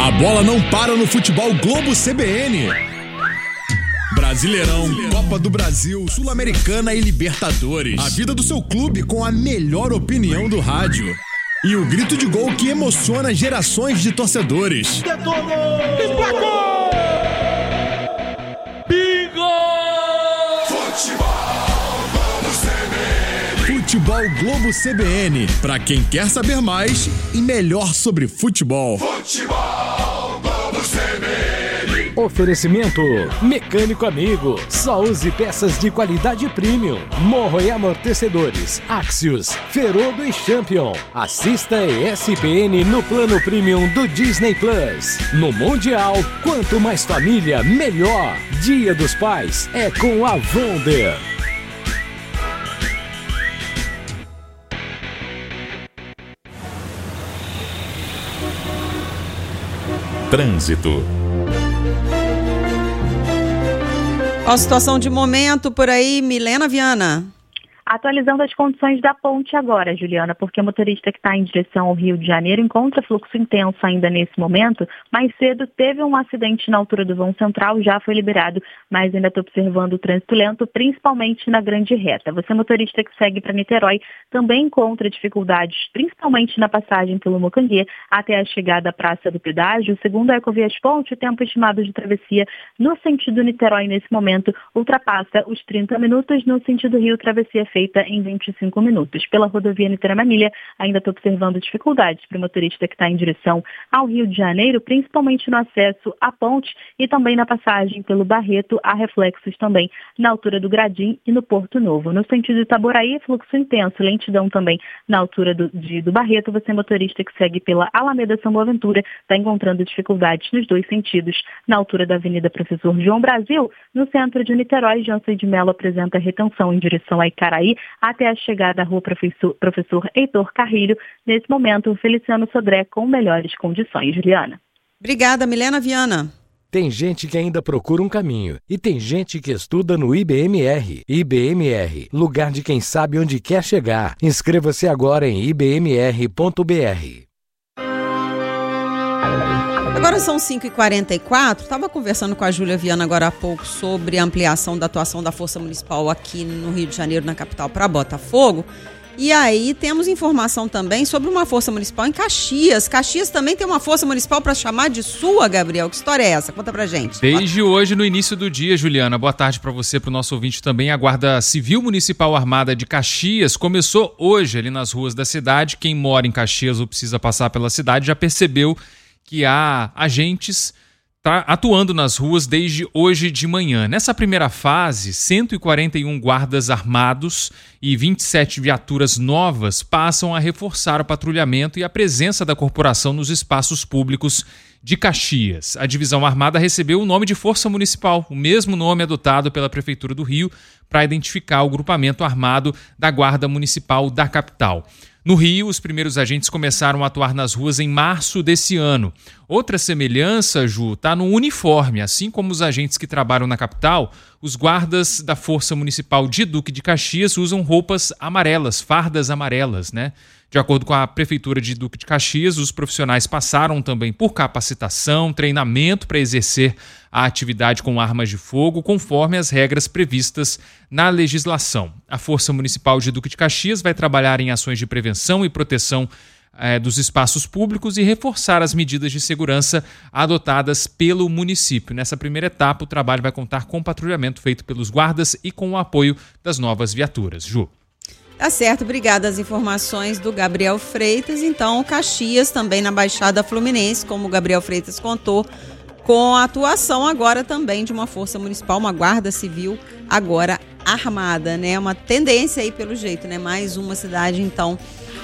A bola não para no futebol Globo CBN. Brasileirão, Copa do Brasil, Sul-Americana e Libertadores. A vida do seu clube com a melhor opinião do rádio. E o grito de gol que emociona gerações de torcedores. Emplacou! Bingo! Futebol Globo CBN. Pra quem quer saber mais e melhor sobre futebol. Futebol Globo CBN. Oferecimento Mecânico Amigo. Só use peças de qualidade premium. Morro e amortecedores. Axios, Ferodo e Champion. Assista ESPN no plano premium do Disney Plus. No Mundial, quanto mais família, melhor. Dia dos Pais é com a Wonder. Trânsito. Qual a situação de momento por aí, Milena Viana? Atualizando as condições da ponte agora, Juliana, porque o motorista que está em direção ao Rio de Janeiro encontra fluxo intenso ainda nesse momento. Mais cedo teve um acidente na altura do vão central, já foi liberado, mas ainda está observando o trânsito lento, principalmente na grande reta. Você, motorista que segue para Niterói, também encontra dificuldades, principalmente na passagem pelo Mocanguê até a chegada à Praça do Pedágio. Segundo a Ecovias Ponte, o tempo estimado de travessia no sentido Niterói nesse momento ultrapassa os 30 minutos, no sentido Rio, travessia feita em 25 minutos. Pela rodovia Niterói-Manilha, ainda estou observando dificuldades para o motorista que está em direção ao Rio de Janeiro, principalmente no acesso à ponte e também na passagem pelo Barreto, há reflexos também na altura do Gradim e no Porto Novo. No sentido Itaboraí, fluxo intenso, lentidão também na altura do Barreto. Você, motorista que segue pela Alameda São Boaventura, está encontrando dificuldades nos dois sentidos. Na altura da Avenida Professor João Brasil, no centro de Niterói, Jansen de Mello apresenta retenção em direção a Icaraí, até a chegada à rua Professor Heitor Carrilho. Nesse momento, Feliciano Sodré com melhores condições. Juliana. Obrigada, Milena Viana. Tem gente que ainda procura um caminho e tem gente que estuda no IBMR. IBMR, lugar de quem sabe onde quer chegar. Inscreva-se agora em ibmr.br. Agora são 5h44, estava conversando com a Júlia Viana agora há pouco sobre a ampliação da atuação da Força Municipal aqui no Rio de Janeiro, na capital, para Botafogo. E aí temos informação também sobre uma Força Municipal em Caxias. Caxias também tem uma Força Municipal para chamar de sua, Gabriel. Que história é essa? Conta pra gente. Desde hoje, no início do dia, Juliana, boa tarde para você, para o nosso ouvinte também. A Guarda Civil Municipal Armada de Caxias começou hoje ali nas ruas da cidade. Quem mora em Caxias ou precisa passar pela cidade já percebeu que há agentes atuando nas ruas desde hoje de manhã. Nessa primeira fase, 141 guardas armados e 27 viaturas novas passam a reforçar o patrulhamento e a presença da corporação nos espaços públicos de Caxias. A divisão armada recebeu o nome de Força Municipal, o mesmo nome adotado pela Prefeitura do Rio para identificar o grupamento armado da Guarda Municipal da capital. No Rio, os primeiros agentes começaram a atuar nas ruas em março desse ano. Outra semelhança, Ju, está no uniforme. Assim como os agentes que trabalham na capital, os guardas da Força Municipal de Duque de Caxias usam roupas amarelas, fardas amarelas, né? De acordo com a Prefeitura de Duque de Caxias, os profissionais passaram também por capacitação, treinamento para exercer a atividade com armas de fogo, conforme as regras previstas na legislação. A Força Municipal de Duque de Caxias vai trabalhar em ações de prevenção e proteção dos espaços públicos e reforçar as medidas de segurança adotadas pelo município. Nessa primeira etapa, o trabalho vai contar com patrulhamento feito pelos guardas e com o apoio das novas viaturas. Ju. Tá certo, obrigada. As informações do Gabriel Freitas. Então, Caxias também na Baixada Fluminense, como o Gabriel Freitas contou, com a atuação agora também de uma Força Municipal, uma Guarda Civil agora armada, né? Uma tendência aí pelo jeito, né? Mais uma cidade, então,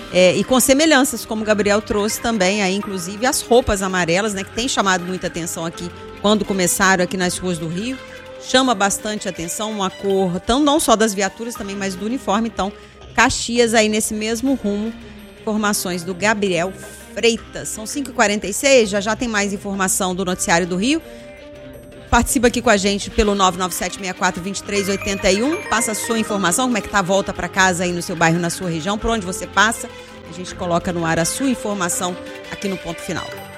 e com semelhanças, como o Gabriel trouxe também, aí, inclusive as roupas amarelas, né? Que tem chamado muita atenção aqui quando começaram aqui nas ruas do Rio. Chama bastante atenção, uma cor, não só das viaturas também, mas do uniforme. Então, Caxias aí nesse mesmo rumo. Informações do Gabriel Freitas. São 5h46, já tem mais informação do Noticiário do Rio. Participa aqui com a gente pelo 997-64-2381. Passa a sua informação, como é que tá a volta para casa aí no seu bairro, na sua região, por onde você passa. A gente coloca no ar a sua informação aqui no Ponto Final.